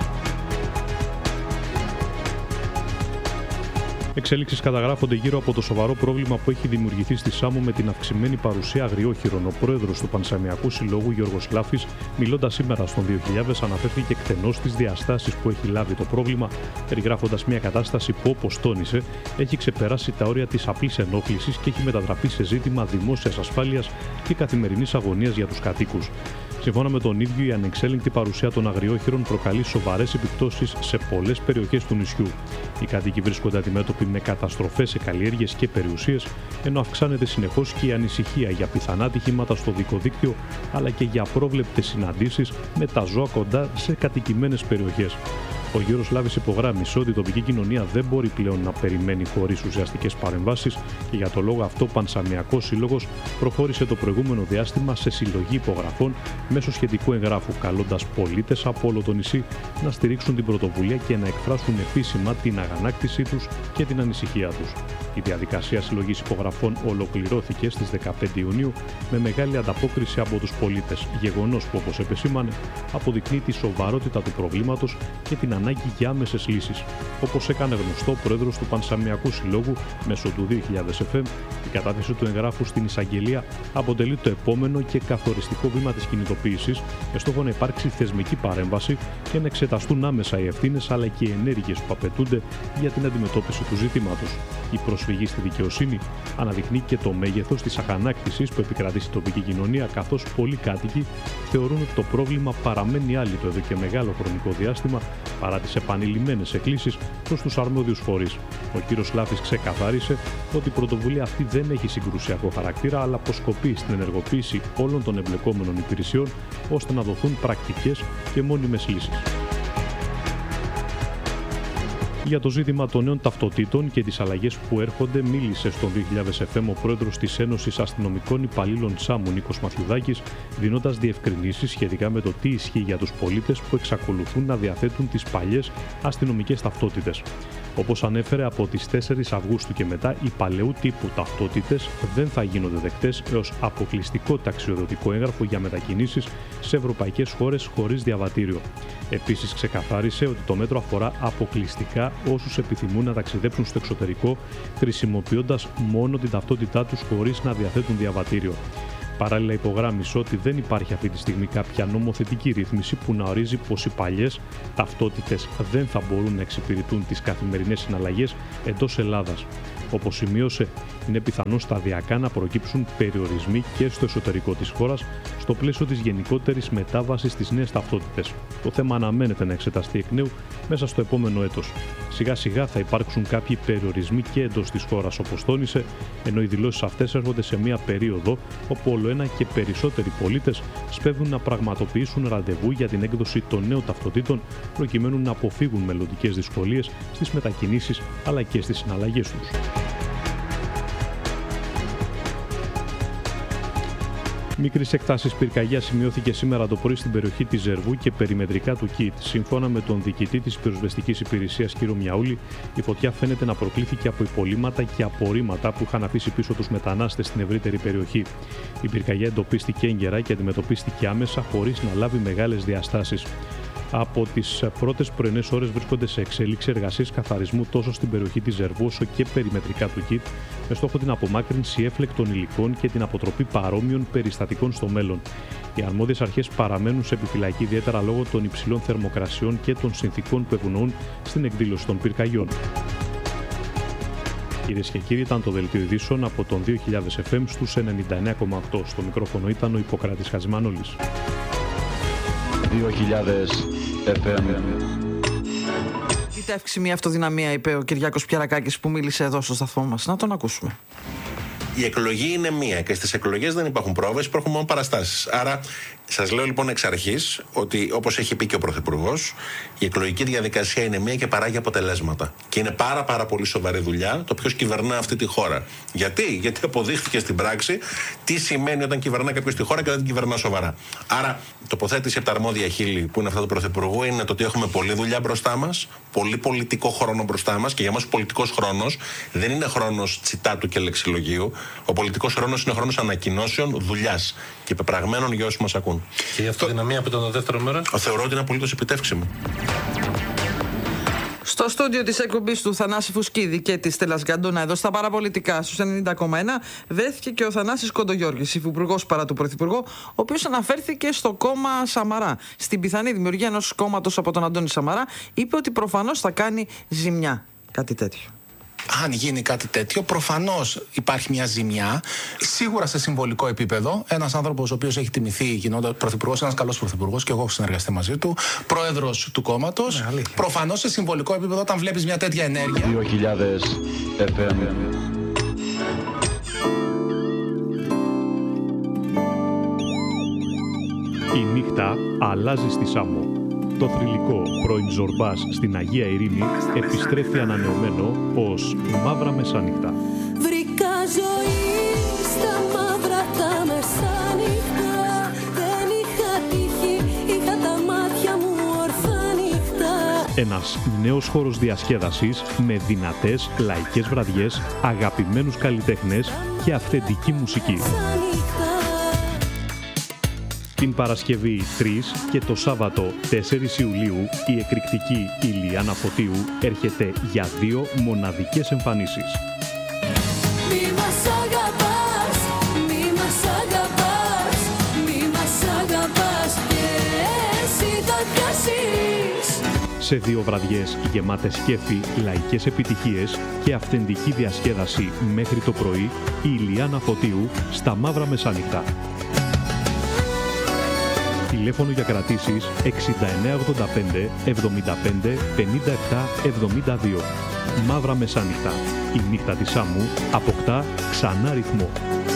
Εξέλιξεις καταγράφονται γύρω από το σοβαρό πρόβλημα που έχει δημιουργηθεί στη Σάμο με την αυξημένη παρουσία αγριόχειρων. Ο πρόεδρος του Πανσαμιακού Συλλόγου, Γιώργος Λάφης, μιλώντας σήμερα στον δύο χιλιάδες, αναφέρθηκε εκτενώς στις διαστάσεις που έχει λάβει το πρόβλημα, περιγράφοντας μια κατάσταση που, όπως τόνισε, έχει ξεπεράσει τα όρια της απλής ενόχλησης και έχει μετατραπεί σε ζήτημα δημόσιας ασφάλειας και καθημερινής αγωνίας για τους κατοίκους. Σύμφωνα με τον ίδιο, η ανεξέλεγκτη παρουσία των αγριόχειρων προκαλεί σοβαρές επιπτώσεις σε πολλές περιοχές του νησιού. Οι κάτοικοι βρίσκονται αντιμέτωποι με καταστροφές σε καλλιέργειες και περιουσίες, ενώ αυξάνεται συνεχώς και η ανησυχία για πιθανά ατυχήματα στο δικό δίκτυο, αλλά και για απρόβλεπτες συναντήσεις με τα ζώα κοντά σε κατοικημένες περιοχές. Ο Γιώργος Λάφης υπογράμμισε ότι η τοπική κοινωνία δεν μπορεί πλέον να περιμένει χωρίς ουσιαστικές παρεμβάσεις και για το λόγο αυτό ο Πανσαμιακός Σύλλογος προχώρησε το προηγούμενο διάστημα σε συλλογή υπογραφών μέσω σχετικού εγγράφου, καλώντας πολίτες από όλο το νησί να στηρίξουν την πρωτοβουλία και να εκφράσουν επίσημα την αγανάκτησή τους και την ανησυχία τους. Η διαδικασία συλλογής υπογραφών ολοκληρώθηκε στις δεκαπέντε Ιουνίου με μεγάλη ανταπόκριση από τους πολίτες, γεγονός που, όπως επεσήμανε, αποδεικνύει τη σοβαρότητα του προβλήματος και την ανάγκη για άμεσες λύσεις. Όπως έκανε γνωστό ο πρόεδρος του Πανσαμιακού Συλλόγου μέσω του δύο χιλιάδες εφ εμ, η κατάθεση του εγγράφου στην εισαγγελία αποτελεί το επόμενο και καθοριστικό βήμα της κινητοποίησης, με στόχο να υπάρξει θεσμική παρέμβαση και να εξεταστούν άμεσα οι ευθύνες αλλά και οι ενέργειες που απαιτούνται για την αντιμετώπιση του ζητήματος. Η προσφυγή στη δικαιοσύνη αναδειχνεί και το μέγεθος της αγανάκτησης που επικρατεί στην τοπική κοινωνία, καθώς πολλοί κάτοικοι θεωρούν ότι το πρόβλημα παραμένει άλυτο εδώ και μεγάλο χρονικό διάστημα παρά τις επανειλημμένες εκκλήσεις προς τους αρμόδιους φορείς. Ο κύριος Λάφης ξεκαθάρισε ότι η πρωτοβουλία αυτή δεν έχει συγκρουσιακό χαρακτήρα, αλλά αποσκοπεί στην ενεργοποίηση όλων των εμπλεκόμενων υπηρεσιών ώστε να δοθούν πρακτικές και μόνιμες λύσεις. Για το ζήτημα των νέων ταυτοτήτων και τις αλλαγές που έρχονται, μίλησε στον δύο χιλιάδες εφ εμ ο πρόεδρος της Ένωσης Αστυνομικών Υπαλλήλων Σάμου, Νίκος Μαθιουδάκης, δίνοντας διευκρινήσεις σχετικά με το τι ισχύει για τους πολίτες που εξακολουθούν να διαθέτουν τις παλιές αστυνομικές ταυτότητες. Όπως ανέφερε, από τις τέσσερις Αυγούστου και μετά, οι παλαιού τύπου ταυτότητες δεν θα γίνονται δεκτές έως αποκλειστικό ταξιοδοτικό έγγραφο για μετακινήσεις σε ευρωπαϊκές χώρες χωρίς διαβατήριο. Επίσης, ξεκαθάρισε ότι το μέτρο αφορά αποκλειστικά όσους επιθυμούν να ταξιδέψουν στο εξωτερικό, χρησιμοποιώντας μόνο την ταυτότητά τους χωρίς να διαθέτουν διαβατήριο. Παράλληλα, υπογράμμισε ότι δεν υπάρχει αυτή τη στιγμή κάποια νομοθετική ρύθμιση που να ορίζει πως οι παλιές ταυτότητες δεν θα μπορούν να εξυπηρετούν τις καθημερινές συναλλαγές εντός Ελλάδας. Όπως σημείωσε, είναι πιθανό σταδιακά να προκύψουν περιορισμοί και στο εσωτερικό της χώρας στο πλαίσιο της γενικότερης μετάβασης στις νέες ταυτότητες. Το θέμα αναμένεται να εξεταστεί εκ νέου μέσα στο επόμενο έτος. Σιγά σιγά θα υπάρξουν κάποιοι περιορισμοί και εντός της χώρας, όπως τόνισε, ενώ οι δηλώσεις αυτές έρχονται σε μια περίοδο όπου όλοένα και περισσότεροι πολίτες σπέβδουν να πραγματοποιήσουν ραντεβού για την έκδοση των νέων ταυτοτήτων προκειμένου να αποφύγουν μελλοντικές δυσκολίες στις μετακινήσεις αλλά και στις συναλλαγές τους. Μικρής εκτάσης πυρκαγιά σημειώθηκε σήμερα το πρωί στην περιοχή της Ζερβού και περιμετρικά του ΚΙΤ. Σύμφωνα με τον διοικητή της πυροσβεστικής υπηρεσίας κ. Μιαούλη, η φωτιά φαίνεται να προκλήθηκε από υπολείμματα και απορρίμματα που είχαν αφήσει πίσω τους μετανάστες στην ευρύτερη περιοχή. Η πυρκαγιά εντοπίστηκε έγκαιρα και αντιμετωπίστηκε άμεσα χωρίς να λάβει μεγάλες διαστάσεις. Από τις πρώτες πρωινές ώρες βρίσκονται σε εξέλιξη εργασίες καθαρισμού τόσο στην περιοχή της Ζερβού όσο και περιμετρικά του ΚΙΤ, με στόχο την απομάκρυνση έφλεκτων υλικών και την αποτροπή παρόμοιων περιστατικών στο μέλλον. Οι αρμόδιες αρχές παραμένουν σε επιφυλακή, ιδιαίτερα λόγω των υψηλών θερμοκρασιών και των συνθήκων που ευνοούν στην εκδήλωση των πυρκαγιών. Κυρίες και κύριοι, ήταν το δελτίο ειδήσεων από τον δύο χιλιάδες εφ εμ στους ενενήντα εννέα κόμμα οκτώ. Στο μικρόφωνο ήταν ο Ιπποκράτης Χατζημανόλης. δύο χιλιάδες εφ εμ. Είτε εύξημη αυτοδυναμία, είπε ο Κυριάκος Πιαρακάκης που μίλησε εδώ στο σταθμό μας. Να τον ακούσουμε. Η εκλογή είναι μία και στις εκλογές δεν υπάρχουν πρόβες, υπάρχουν μόνο παραστάσεις. Άρα, σας λέω λοιπόν εξ αρχής ότι, όπως έχει πει και ο Πρωθυπουργός, η εκλογική διαδικασία είναι μία και παράγει αποτελέσματα. Και είναι πάρα πάρα πολύ σοβαρή δουλειά το ποιος κυβερνά αυτή τη χώρα. Γιατί? Γιατί αποδείχθηκε στην πράξη τι σημαίνει όταν κυβερνά κάποιος τη χώρα και δεν την κυβερνά σοβαρά. Άρα, η τοποθέτηση από τα αρμόδια χείλη που είναι αυτά του Πρωθυπουργού είναι το ότι έχουμε πολλή δουλειά μπροστά μας, πολύ πολιτικό χρόνο μπροστά μας και για μας ο πολιτικός χρόνος δεν είναι χρόνος τσιτάτου και λεξιλογίου. Ο πολιτικός χρόνος είναι χρόνος ανακοινώσεων, δουλειάς και πεπραγμένων για όσους μας ακούν. Και η αυτοδυναμία που ήταν το δεύτερο μέρος. Θεωρώ ότι είναι απολύτως επιτεύξιμο. Στο στούντιο της εκπομπής του Θανάση Φουσκίδη και της Στέλλας Γκαντούνα, εδώ στα Παραπολιτικά στους ενενήντα κόμμα ένα, βρέθηκε και ο Θανάσης Κοντογιώργης, υφυπουργός παρά του Πρωθυπουργού, ο οποίος αναφέρθηκε στο κόμμα Σαμαρά. Στην πιθανή δημιουργία ενός κόμματος από τον Αντώνη Σαμαρά, είπε ότι προφανώς θα κάνει ζημιά. Κάτι τέτοιο. Αν γίνει κάτι τέτοιο, προφανώς υπάρχει μια ζημιά. Σίγουρα σε συμβολικό επίπεδο. Ένας άνθρωπος ο οποίος έχει τιμηθεί γινόντας πρωθυπουργός, ένας καλός πρωθυπουργός, και εγώ έχω συνεργαστεί μαζί του, πρόεδρος του κόμματος. Ναι, προφανώς σε συμβολικό επίπεδο, όταν βλέπεις μια τέτοια ενέργεια. δύο χιλιάδες εφ εμ. Η νύχτα αλλάζει στη Σάμο. Το θρυλικό πρώην Ζορμπάς στην Αγία Ειρήνη επιστρέφει ανανεωμένο ως Μαύρα Μεσάνυχτα. Βρήκα ζωή στα μαύρα τα μεσάνυχτα. Δεν είχα τύχη, είχα τα μάτια μου ορθά νύχτα. Ένας νέος χώρος διασκέδασης με δυνατές λαϊκές βραδιές, αγαπημένους καλλιτέχνες και αυθεντική μουσική. Την Παρασκευή τρεις και το Σάββατο τέσσερις Ιουλίου η εκρηκτική Ηλιάνα Φωτίου έρχεται για δύο μοναδικές εμφανίσεις. Μη μας αγαπάς, μη μας αγαπάς, μη μας αγαπάς και εσύ θα πιάσεις. Σε δύο βραδιές γεμάτες κέφι, λαϊκές επιτυχίες και αυθεντική διασκέδαση μέχρι το πρωί, η Ηλιάνα Φωτίου στα Μαύρα Μεσάνυχτα. Τηλέφωνο για κρατήσεις εξήντα εννέα ογδόντα πέντε εβδομήντα πέντε πενήντα επτά εβδομήντα δύο. Μαύρα Μεσάνυχτα. Η νύχτα της Σάμου αποκτά ξανά ρυθμό.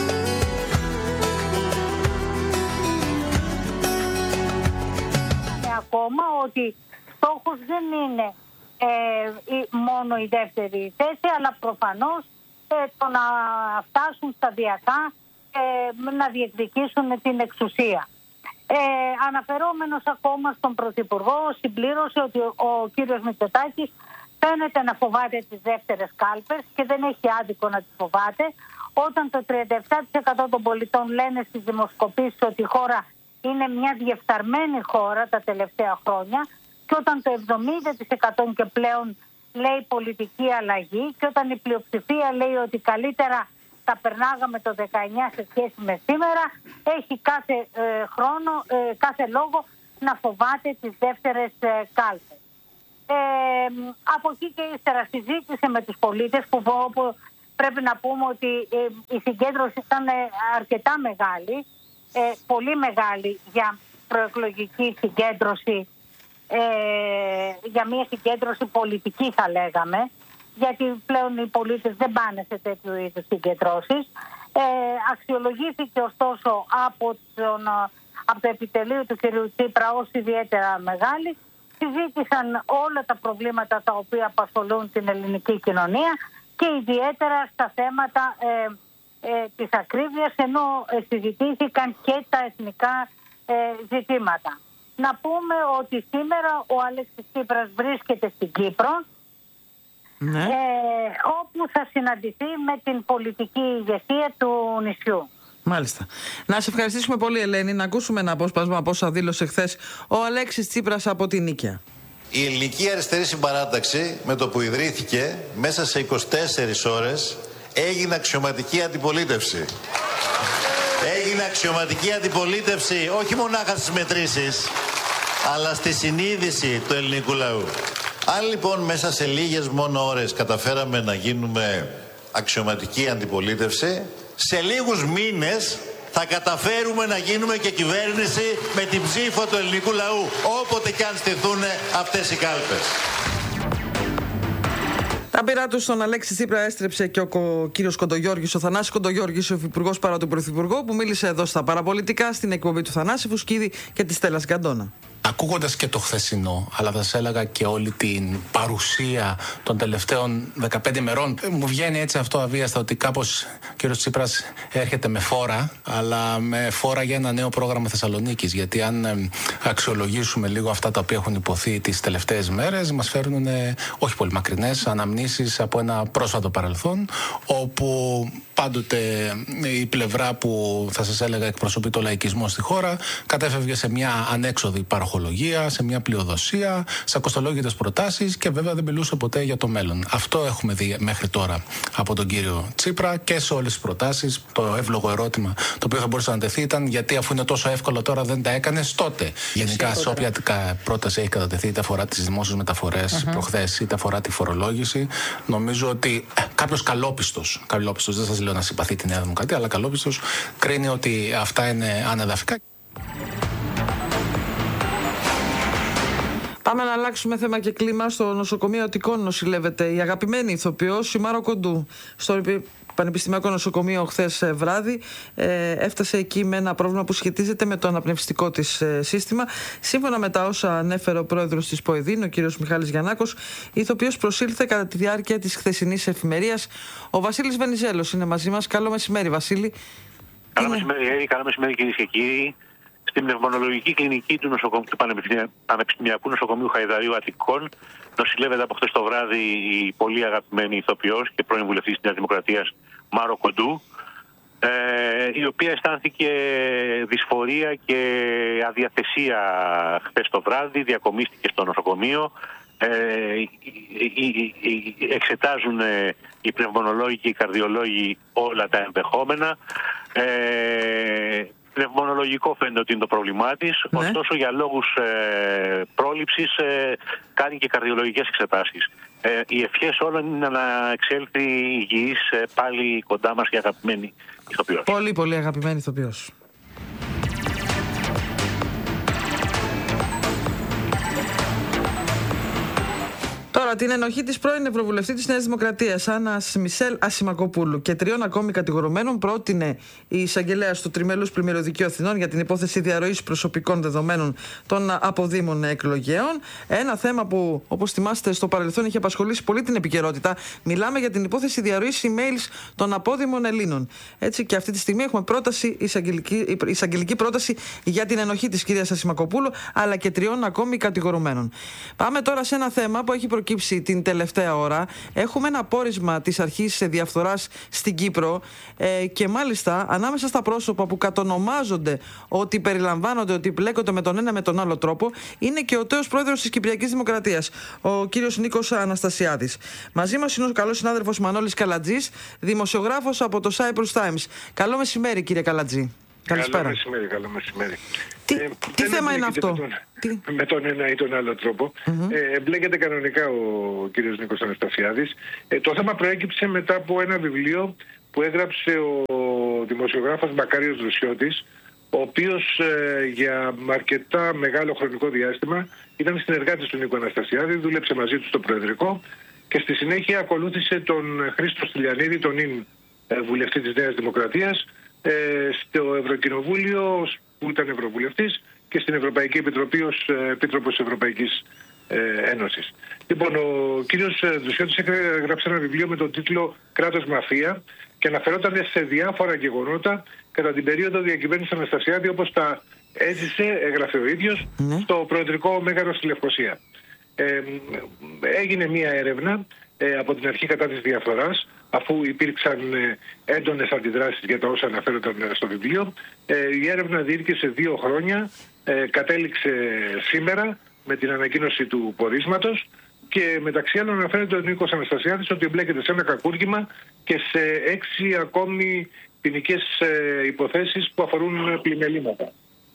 Ακόμα ότι στόχος δεν είναι ε, η, μόνο η δεύτερη θέση, αλλά προφανώς ε, το να φτάσουν σταδιακά ε, να διεκδικήσουν την εξουσία. Ε, αναφερόμενος ακόμα στον Πρωθυπουργό, συμπλήρωσε ότι ο, ο κύριος Μητσοτάκης φαίνεται να φοβάται τις δεύτερες κάλπες και δεν έχει άδικο να τις φοβάται, όταν το τριάντα επτά τοις εκατό των πολιτών λένε στις δημοσκοπήσεις ότι η χώρα είναι μια διεφθαρμένη χώρα τα τελευταία χρόνια, και όταν το εβδομήντα τοις εκατό και πλέον λέει πολιτική αλλαγή, και όταν η πλειοψηφία λέει ότι καλύτερα τα περνάγαμε το δεκαεννιά σε σχέση με σήμερα, έχει κάθε ε, χρόνο, ε, κάθε λόγο να φοβάται τις δεύτερες ε, κάλπες. Ε, από εκεί και ύστερα συζήτησε με τους πολίτες που, που πρέπει να πούμε ότι ε, η συγκέντρωση ήταν αρκετά μεγάλη, ε, πολύ μεγάλη για προεκλογική συγκέντρωση, ε, για μια συγκέντρωση πολιτική θα λέγαμε, γιατί πλέον οι πολίτες δεν πάνε σε τέτοιου είδους συγκεντρώσεις. Ε, αξιολογήθηκε ωστόσο από, τον, από το επιτελείο του κ. Τσίπρα ως ιδιαίτερα μεγάλη. Συζήτησαν όλα τα προβλήματα τα οποία απασχολούν την ελληνική κοινωνία και ιδιαίτερα στα θέματα ε, ε, της ακρίβειας, ενώ ε, συζητήθηκαν και τα εθνικά ε, ζητήματα. Να πούμε ότι σήμερα ο Αλέξης Τσίπρας βρίσκεται στην Κύπρο, ναι. ε, όπου θα συναντηθεί με την πολιτική ηγεσία του νησιού. Μάλιστα. Να σε ευχαριστήσουμε πολύ, Ελένη. Να ακούσουμε ένα απόσπασμα από όσα δήλωσε χθες ο Αλέξης Τσίπρας από την Νίκαια. Η Ελληνική Αριστερή Συμπαράταξη, με το που ιδρύθηκε, μέσα σε είκοσι τέσσερις ώρες έγινε αξιωματική αντιπολίτευση. Έγινε αξιωματική αντιπολίτευση όχι μονάχα στις μετρήσεις, αλλά στη συνείδηση του ελληνικού λαού. Αν λοιπόν μέσα σε λίγες μόνο ώρες καταφέραμε να γίνουμε αξιωματική αντιπολίτευση, σε λίγους μήνες θα καταφέρουμε να γίνουμε και κυβέρνηση με την ψήφο του ελληνικού λαού, όποτε και αν στηθούν αυτές οι κάλπες. Τα πειρά του στον Αλέξη Τσίπρα έστρεψε και ο, ο κύριος Κοντογιώργης, ο Θανάσης Κοντογιώργης, ο υφυπουργός παρά του Πρωθυπουργού, που μίλησε εδώ στα παραπολιτικά στην εκπομπή του Θανάση Φουσκίδη και της Στέλλας Γκαντόνα. Ακούγοντας και το χθεσινό, αλλά θα σας έλεγα και όλη την παρουσία των τελευταίων δεκαπέντε ημερών, μου βγαίνει έτσι αυτό αβίαστα ότι κάπως ο κύριος Τσίπρας έρχεται με φόρα, αλλά με φόρα για ένα νέο πρόγραμμα Θεσσαλονίκης. Γιατί αν αξιολογήσουμε λίγο αυτά τα οποία έχουν υποθεί τις τελευταίες μέρες, μας φέρνουν όχι πολύ μακρινές αναμνήσεις από ένα πρόσφατο παρελθόν, όπου πάντοτε η πλευρά που θα σας έλεγα εκπροσωπεί το λαϊκισμό στη χώρα κατέφευγε σε μια ανέξοδη παροχολογία, σε μια πλειοδοσία, σε ακοστολόγητες προτάσεις και βέβαια δεν μιλούσε ποτέ για το μέλλον. Αυτό έχουμε δει μέχρι τώρα από τον κύριο Τσίπρα και σε όλες τις προτάσεις. Το εύλογο ερώτημα το οποίο θα μπορούσε να τεθεί ήταν γιατί, αφού είναι τόσο εύκολο τώρα, δεν τα έκανες τότε. Γενικά, σε όποια πρόταση έχει κατατεθεί, είτε αφορά τις δημόσιες μεταφορές uh-huh. προχθές, είτε αφορά τη φορολόγηση, νομίζω ότι ε, κάποιος καλόπιστος, καλόπιστος, δεν σας λέω να συμπαθεί τη Νέα Δημοκρατία, αλλά καλόπιστος κρίνει ότι αυτά είναι ανεδαφικά. Πάμε να αλλάξουμε θέμα και κλίμα. Στο νοσοκομείο Αττικών νοσηλεύεται η αγαπημένη ηθοποιός η Μάρο Κοντού. Στο Πανεπιστημιακό Νοσοκομείο χθες βράδυ ε, έφτασε εκεί με ένα πρόβλημα που σχετίζεται με το αναπνευστικό της ε, σύστημα. Σύμφωνα με τα όσα ανέφερε ο πρόεδρος της ΠΟΕΔΗΝ, ο κύριος Μιχάλης Γιαννάκος, η ηθοποιός προσήλθε κατά τη διάρκεια της χθεσινής εφημερίας. Ο Βασίλης Βενιζέλος είναι μαζί μας. Καλό μεσημέρι, Βασίλη. Καλό είναι... μεσημέρι, καλό μεσημέρι κυρίες και κύριοι. Στην πνευμονολογική κλινική του, νοσοκομ... του Πανεπιστημιακού Νοσοκομείου Χαϊδαρίου Αττικών νοσηλεύεται από χθες το βράδυ η πολύ αγαπημένη ηθοποιός και πρώην βουλευτής της Νέας Δημοκρατίας Μάρο Κοντού, ε, η οποία αισθάνθηκε δυσφορία και αδιαθεσία χθες το βράδυ, διακομίστηκε στο νοσοκομείο. Ε, εξετάζουν οι πνευμονολόγοι και οι καρδιολόγοι όλα τα ενδεχόμενα. Ε, πνευμονολογικό φαίνεται ότι είναι το πρόβλημά της, ναι. Ωστόσο για λόγους ε, πρόληψης ε, κάνει και καρδιολογικές εξετάσεις. Ε, οι ευχές όλων είναι να εξέλθει υγιής ε, πάλι κοντά μας και αγαπημένη ηθοποιός. Πολύ πολύ αγαπημένη ηθοποιός. Τώρα, την ενοχή της πρώην Ευρωβουλευτή της Νέας Δημοκρατίας, Άννας Μισελ Ασημακοπούλου, και τριών ακόμη κατηγορουμένων πρότεινε η εισαγγελέας του Τριμελούς Πλημμυρωδικείου Αθηνών για την υπόθεση διαρροής προσωπικών δεδομένων των αποδήμων εκλογέων. Ένα θέμα που, όπως θυμάστε, στο παρελθόν είχε απασχολήσει πολύ την επικαιρότητα. Μιλάμε για την υπόθεση διαρροής emails των απόδημων Ελλήνων. Έτσι, και αυτή τη στιγμή έχουμε πρόταση, εισαγγελική, εισαγγελική πρόταση για την ενοχή της κυρίας Ασημακοπούλου, αλλά και τριών ακόμη κατηγορουμένων. Πάμε τώρα σε ένα θέμα που έχει προκύψει την τελευταία ώρα. Έχουμε ένα πόρισμα της αρχής διαφθοράς στην Κύπρο ε, και μάλιστα ανάμεσα στα πρόσωπα που κατονομάζονται ότι περιλαμβάνονται, ότι πλέκονται με τον ένα με τον άλλο τρόπο, είναι και ο τέος πρόεδρος της Κυπριακής Δημοκρατίας, ο κύριος Νίκος Αναστασιάδης. Μαζί μας είναι ο καλός συνάδελφος Μανώλης Καλατζής, δημοσιογράφος από το Cyprus Times. Καλό μεσημέρι, κύριε Καλατζή. Καλησπέρα. Καλό μεσημέρι, καλό μεσημέρι. Τι, ε, τι θέμα είναι αυτό? Με τον, τι? με τον ένα ή τον άλλο τρόπο. Mm-hmm. Ε, εμπλέκεται κανονικά ο κύριος Νίκος Αναστασιάδης. Ε, το θέμα προέκυψε μετά από ένα βιβλίο που έγραψε ο δημοσιογράφος Μακάριος Δρουσιώτης, ο οποίος ε, για αρκετά μεγάλο χρονικό διάστημα ήταν συνεργάτης του Νίκου Αναστασιάδη, δούλεψε μαζί του στο Προεδρικό και στη συνέχεια ακολούθησε τον Χρήστο Στυλιανίδη, τον ίν ε, βουλευτή της Νέας Δημοκρατίας, ε, στο Ευρωκοινοβούλιο που ήταν Ευρωβουλευτής και στην Ευρωπαϊκή Επιτροπή ως ε, Επίτροπος της Ευρωπαϊκής ε, Ένωσης. Λοιπόν, ο κύριος Δουσιώτης έγραψε ένα βιβλίο με τον τίτλο «Κράτος Μαφία» και αναφερόταν σε διάφορα γεγονότα κατά την περίοδο διακυβέρνησης Αναστασιάδη, όπως τα έζησε, έγραφε ο ίδιος, ναι. στο Προεδρικό Μέγαρο στη Λευκοσία. Ε, έγινε μία έρευνα ε, από την αρχή κατά της διαφθοράς, αφού υπήρξαν ε, έντονες αντιδράσεις για τα όσα αναφέρονταν στο βιβλίο. Ε, η έρευνα διήρκησε δύο χρόνια, ε, κατέληξε σήμερα με την ανακοίνωση του πορίσματος και μεταξύ άλλων αναφέρεται ο Νίκος Αναστασιάδης ότι εμπλέκεται σε ένα κακούργημα και σε έξι ακόμη ποινικές ε, υποθέσεις που αφορούν πλημελήματα.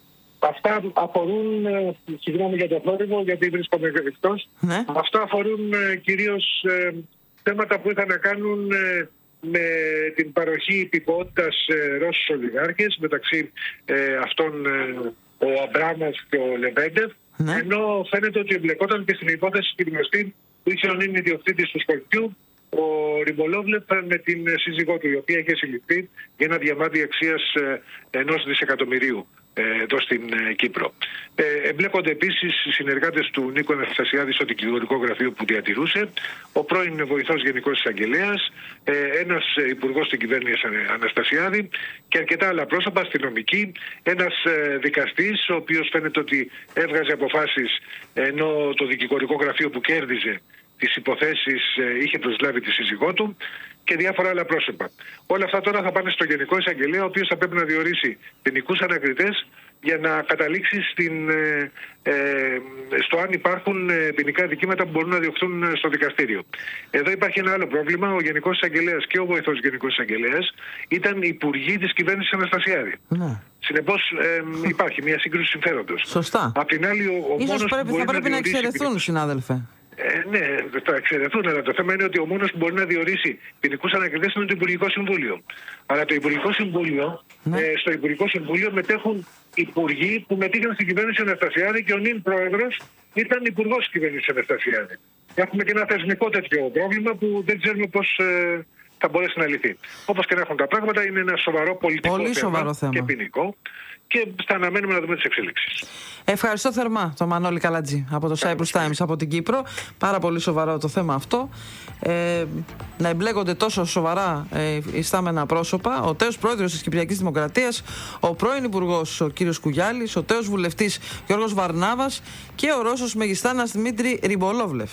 Αυτά αφορούν, ε, συγγνώμη για το θόρυβο γιατί βρίσκομαι εκτός, ναι. Αυτά αφορούν ε, κυρίως ε, θέματα που είχαν να κάνουν ε, με την παροχή υπηκότητας ε, Ρώσους ολιγάρχες, μεταξύ ε, αυτών ε, ο Αμπράμας και ο Λεβέντεφ, ναι. Ενώ φαίνεται ότι εμπλεκόταν και στην υπόθεση τη γνωστή που είχε ο νυν ιδιοκτήτης του σπιτιού, ο Ριμπολόβλεφ, με την σύζυγό του, η οποία είχε συλληφθεί για ένα διαμάντι αξίας ενός δισεκατομμυρίου εδώ στην Κύπρο. Ε, εμπλέκονται επίσης οι συνεργάτες του Νίκου Αναστασιάδη στο δικηγορικό γραφείο που διατηρούσε, ο πρώην βοηθός γενικός εισαγγελέας, ε, ένας υπουργός στην κυβέρνηση Αναστασιάδη και αρκετά άλλα πρόσωπα, αστυνομικοί, ένας ε, δικαστής, ο οποίος φαίνεται ότι έβγαζε αποφάσεις ενώ το δικηγορικό γραφείο που κέρδιζε τις υποθέσεις ε, είχε προσλάβει τη σύζυγό του και διάφορα άλλα πρόσωπα. Όλα αυτά τώρα θα πάνε στο Γενικό Εισαγγελέα, ο οποίος θα πρέπει να διορίσει ποινικούς ανακριτές για να καταλήξει στην, ε, ε, στο αν υπάρχουν ποινικά δικήματα που μπορούν να διωχθούν στο δικαστήριο. Εδώ υπάρχει ένα άλλο πρόβλημα. Ο Γενικός Εισαγγελέας και ο βοηθός Γενικός Εισαγγελέας ήταν υπουργοί της κυβέρνησης Αναστασιάδη. Ναι. Συνεπώς ε, υπάρχει μια σύγκρουση συμφέροντος. Σωστά. Απ' την άλλη, ο, ο Ίσως μόνος πρέπει, που θα πρέπει να, να εξαιρεθούν, ποινικούς... συνάδελφε. Ε, ναι, θα εξαιρεθούν, αλλά το θέμα είναι ότι ο μόνος που μπορεί να διορίσει ποινικούς ανακριτές είναι το Υπουργικό Συμβούλιο. Αλλά το Υπουργικό Συμβούλιο, ναι. ε, στο Υπουργικό Συμβούλιο μετέχουν υπουργοί που μετήχαν στην κυβέρνηση Αναστασιάδη και ο νυν πρόεδρος ήταν υπουργός της κυβέρνησης Αναστασιάδη. Έχουμε και ένα θεσμικό τέτοιο πρόβλημα που δεν ξέρουμε πώς ε, θα μπορέσει να λυθεί. Όπως και να έχουν τα πράγματα, είναι ένα σοβαρό πολιτικό Πολύ θέμα, σοβαρό θέμα και ποινικό. Και θα αναμένουμε να δούμε τις εξέλιξεις. Ευχαριστώ θερμά τον Μανώλη Καλατζή από το Cyprus Times από την Κύπρο. Πάρα πολύ σοβαρό το θέμα αυτό. Ε, να εμπλέκονται τόσο σοβαρά ε, ιστάμενα πρόσωπα. Ο τέος πρόεδρος της Κυπριακής Δημοκρατίας, ο πρώην υπουργός ο κύριος Κουγιάλης, ο τέος βουλευτής Γιώργος Βαρνάβας και ο Ρώσος μεγιστάνας Δημήτρη Ριμπολόβλεφ.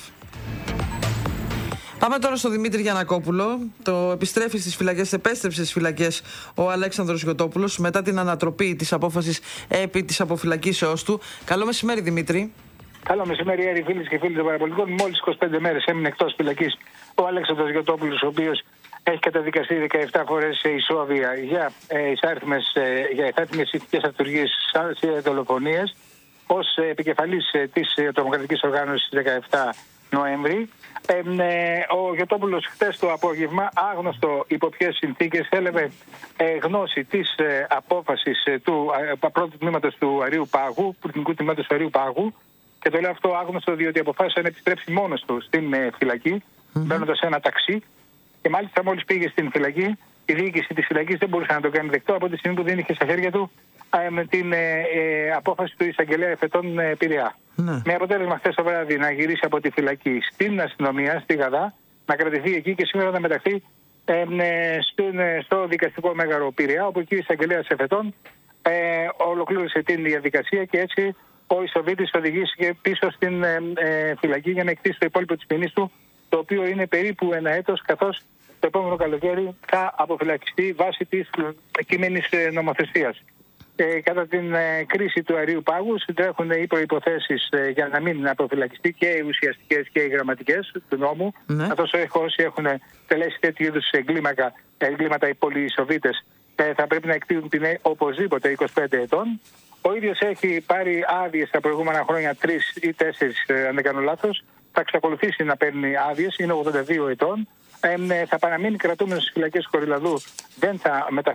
Πάμε τώρα στο Δημήτρη Γιαννακόπουλο. Το επιστρέφει στις φυλακές, επέστρεψε στις φυλακές ο Αλέξανδρος Γιωτόπουλος μετά την ανατροπή της απόφασης επί της αποφυλακήσεώς του. Καλό μεσημέρι, Δημήτρη. Καλό μεσημέρι, Έρη, φίλοι και φίλοι των παραπολιτικών. Μόλις είκοσι πέντε μέρες έμεινε εκτός φυλακής ο Αλέξανδρος Γιωτόπουλος, ο οποίος έχει καταδικαστεί δεκαεπτά φορές σε ισόβια για εισάριθμες, για εισάριθμες ηθικές αυτουργίες σε δολοφονίες, ως επικεφαλής της τρομοκρατικής οργάνωσης δεκαεπτά Νοέμβρη. Ε, ο Γιωτόπουλος χτες το απόγευμα, άγνωστο υπό ποιες συνθήκες, έλαβε ε, γνώση της ε, απόφασης ε, του ε, πρώτου τμήματος του Αρείου Πάγου, του Εθνικού Τμήματος του Αρείου Πάγου, και το λέω αυτό άγνωστο διότι αποφάσισε να επιστρέψει μόνος του στην ε, φυλακή, mm-hmm. μπαίνοντας σε ένα ταξί, και μάλιστα μόλις πήγε στην φυλακή, η διοίκηση της φυλακής δεν μπορούσε να το κάνει δεκτό από τη στιγμή που δεν είχε στα χέρια του ε, με την ε, ε, απόφαση του εισαγγελέα εφετών ε, Πειραιά. Ναι. Με αποτέλεσμα χθες το βράδυ να γυρίσει από τη φυλακή στην αστυνομία, στη Γαδά, να κρατηθεί εκεί και σήμερα να μεταχθεί ε, ε, στο, ε, στο δικαστικό μέγαρο Πειραιά, όπου εκεί ο εισαγγελέας εφετών ε, ολοκλήρωσε την διαδικασία και έτσι ο Ισοβίτης οδηγήθηκε πίσω στην ε, ε, φυλακή για να εκτίσει το υπόλοιπο της ποινής του, το οποίο είναι περίπου ένα έτος, καθώς το επόμενο καλοκαίρι θα αποφυλακιστεί βάσει της κείμενης νομοθεσίας. Ε, κατά την ε, κρίση του Αρείου Πάγου συντρέχουν οι προϋποθέσεις ε, για να μην αποφυλακιστεί, και οι ουσιαστικές και οι γραμματικές του νόμου. Ναι. Καθώς όσοι έχουν τελέσει τέτοιου είδους εγκλήματα, εγκλήματα οι πολυισοβίτες, ε, θα πρέπει να εκτείνουν την ε, οπωσδήποτε είκοσι πέντε ετών. Ο ίδιος έχει πάρει άδειες τα προηγούμενα χρόνια, τρεις ή τέσσερις, ε, αν δεν κάνω λάθος. Θα εξακολουθήσει να παίρνει άδειες, είναι ογδόντα δύο ετών. Ε, θα παραμείνει κρατούμενος στις φυλακές Κορυλαδού, δεν θα μεταφερθεί